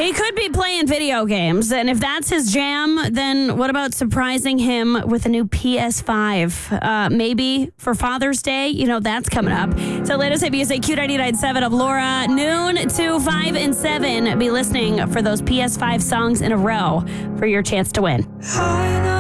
He could be playing video games, and if that's his jam, then what about surprising him with a new PS5? Maybe for Father's Day, that's coming up. So latest hit music, Q99.7 of Laura, noon to 5 and 7. Be listening for those PS5 songs in a row for your chance to win.